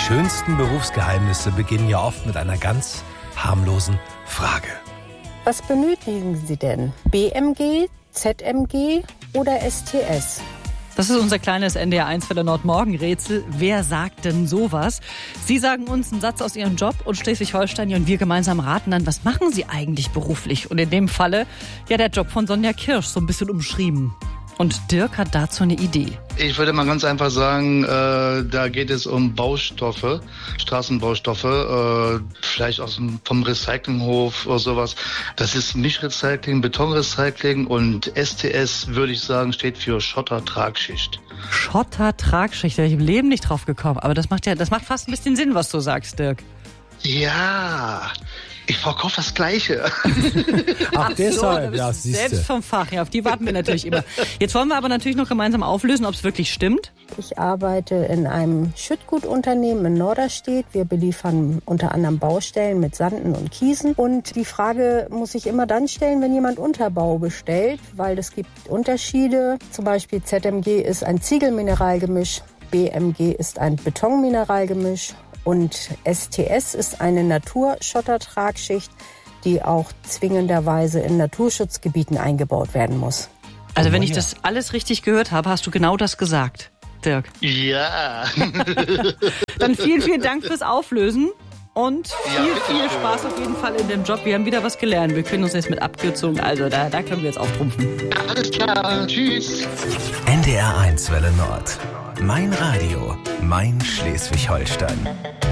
schönsten Berufsgeheimnisse beginnen ja oft mit einer ganz harmlosen Frage. Was benötigen Sie denn? BMG, ZMG oder STS? Das ist unser kleines NDR1 Welle Nord-Morgen-Rätsel. Wer sagt denn sowas? Sie sagen uns einen Satz aus Ihrem Job und Schleswig-Holstein und wir gemeinsam raten dann, was machen Sie eigentlich beruflich? Und in dem Falle, ja, der Job von Sonja Kirsch, so ein bisschen umschrieben. Und Dirk hat dazu eine Idee. Ich würde mal ganz einfach sagen, da geht es um Baustoffe, Straßenbaustoffe, vielleicht vom Recyclinghof oder sowas. Das ist Mischrecycling, Betonrecycling und STS, würde ich sagen, steht für Schottertragschicht. Schottertragschicht, da wäre ich im Leben nicht drauf gekommen. Aber das macht fast ein bisschen Sinn, was du sagst, Dirk. Ja, ich verkaufe das Gleiche. Ach deshalb, so, ja, selbst vom Fach, ja, auf die warten wir natürlich immer. Jetzt wollen wir aber natürlich noch gemeinsam auflösen, ob es wirklich stimmt. Ich arbeite in einem Schüttgutunternehmen in Norderstedt. Wir beliefern unter anderem Baustellen mit Sanden und Kiesen. Und die Frage muss ich immer dann stellen, wenn jemand Unterbau bestellt, weil es gibt Unterschiede. Zum Beispiel ZMG ist ein Ziegelmineralgemisch, BMG ist ein Betonmineralgemisch. Und STS ist eine Naturschottertragschicht, die auch zwingenderweise in Naturschutzgebieten eingebaut werden muss. Also wenn ich das alles richtig gehört habe, hast du genau das gesagt, Dirk. Ja. Dann vielen, vielen Dank fürs Auflösen und viel Spaß auf jeden Fall in dem Job. Wir haben wieder was gelernt. Wir können uns jetzt mit Abkürzungen, also da können wir jetzt auftrumpfen. Alles klar, tschüss. NDR1 Welle Nord. Mein Radio, mein Schleswig-Holstein.